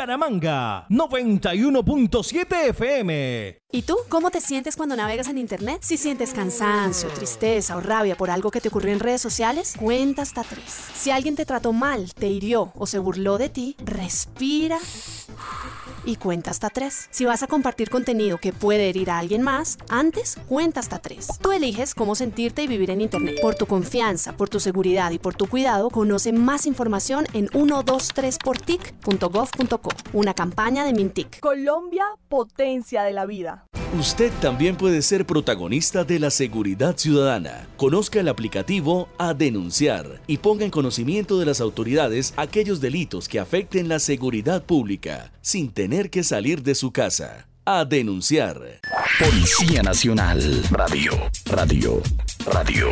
Bucaramanga, 91.7 FM. ¿Y tú? ¿Cómo te sientes cuando navegas en internet? Si sientes cansancio, tristeza o rabia por algo que te ocurrió en redes sociales, cuenta hasta 3. Si alguien te trató mal, te hirió o se burló de ti, respira y cuenta hasta 3. Si vas a compartir contenido que puede herir a alguien más, antes cuenta hasta 3. Tú eliges cómo sentirte y vivir en internet. Por tu confianza, por tu seguridad y por tu cuidado, conoce más información en 123portic.gov.co. Una campaña de Mintic. Colombia, potencia de la vida. Usted también puede ser protagonista de la seguridad ciudadana. Conozca el aplicativo A Denunciar y ponga en conocimiento de las autoridades aquellos delitos que afecten la seguridad pública, sin tener que salir de su casa. A Denunciar. Policía Nacional. Radio.